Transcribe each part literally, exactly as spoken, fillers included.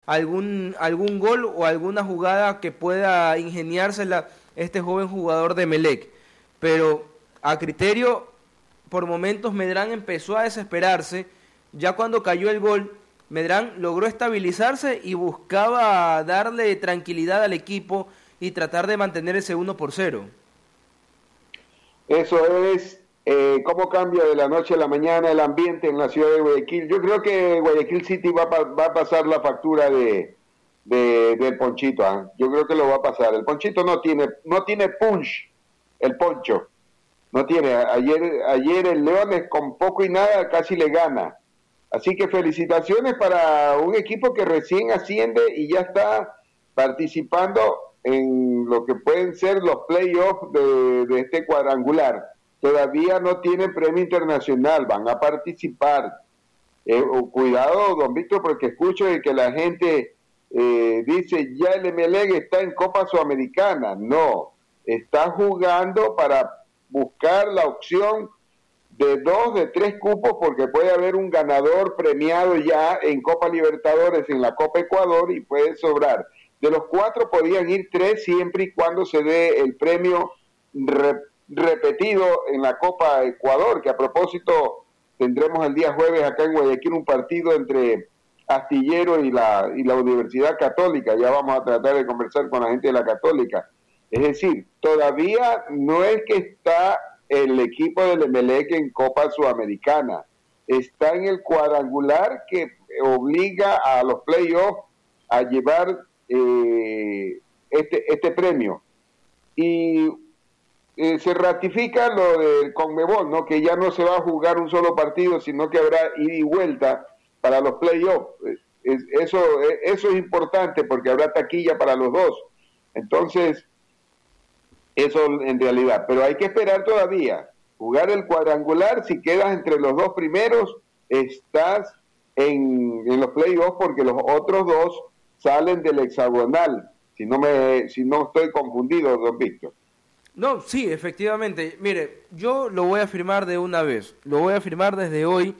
algún, algún gol o alguna jugada que pueda ingeniársela este joven jugador de Emelec. Pero a criterio, por momentos Medrán empezó a desesperarse. Ya cuando cayó el gol, Medrán logró estabilizarse y buscaba darle tranquilidad al equipo y tratar de mantener ese uno por cero. Eso es eh, cómo cambia de la noche a la mañana el ambiente en la ciudad de Guayaquil. Yo creo que Guayaquil City va, va a pasar la factura de, de del Ponchito. ¿eh? Yo creo que lo va a pasar. El Ponchito no tiene, no tiene punch, el Poncho. No tiene. Ayer, ayer el Leones con poco y nada casi le gana. Así que felicitaciones para un equipo que recién asciende y ya está participando en lo que pueden ser los playoffs de, de este cuadrangular. Todavía no tienen premio internacional, van a participar. Eh, cuidado, don Víctor, porque escucho de que la gente eh, dice, ya el Emelec está en Copa Sudamericana. No, está jugando para buscar la opción de dos, de tres cupos, porque puede haber un ganador premiado ya en Copa Libertadores, en la Copa Ecuador, y puede sobrar. De los cuatro podían ir tres siempre y cuando se dé el premio re, repetido en la Copa Ecuador, que a propósito tendremos el día jueves acá en Guayaquil un partido entre Astillero y la, y la Universidad Católica. Ya vamos a tratar de conversar con la gente de la Católica. Es decir, todavía no es que está el equipo del Emelec en Copa Sudamericana, está en el cuadrangular que obliga a los playoffs a llevar eh, este, este premio. Y eh, se ratifica lo del Conmebol, ¿no? Que ya no se va a jugar un solo partido, sino que habrá ida y vuelta para los playoffs. Es, eso, eso es importante porque habrá taquilla para los dos. Entonces, eso en realidad, pero hay que esperar todavía. Jugar el cuadrangular, si quedas entre los dos primeros, estás en, en los playoffs porque los otros dos salen del hexagonal, si no me si no estoy confundido, don Víctor. No, sí, efectivamente. Mire, yo lo voy a afirmar de una vez. Lo voy a afirmar desde hoy,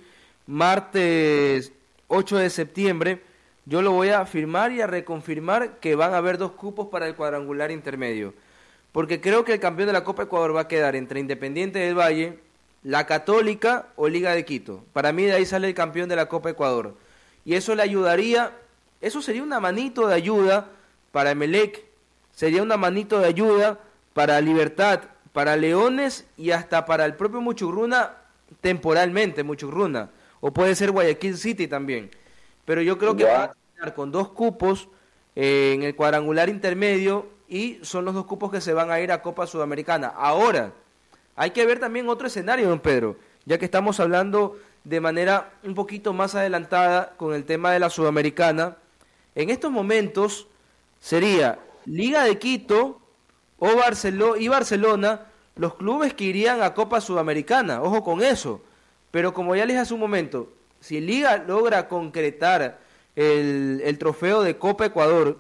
martes ocho de septiembre. Yo lo voy a afirmar y a reconfirmar que van a haber dos cupos para el cuadrangular intermedio. Porque creo que el campeón de la Copa Ecuador va a quedar entre Independiente del Valle, la Católica o Liga de Quito. Para mí de ahí sale el campeón de la Copa Ecuador. Y eso le ayudaría, eso sería una manito de ayuda para Emelec, sería una manito de ayuda para Libertad, para Leones y hasta para el propio Muchurruna temporalmente, Muchurruna. O puede ser Guayaquil City también. Pero yo creo que va a quedar con dos cupos eh, en el cuadrangular intermedio. Y son los dos cupos que se van a ir a Copa Sudamericana. Ahora, hay que ver también otro escenario, don Pedro, ya que estamos hablando de manera un poquito más adelantada con el tema de la Sudamericana. En estos momentos sería Liga de Quito o Barcelona y Barcelona los clubes que irían a Copa Sudamericana. Ojo con eso. Pero como ya les dije hace un momento, si Liga logra concretar el, el trofeo de Copa Ecuador,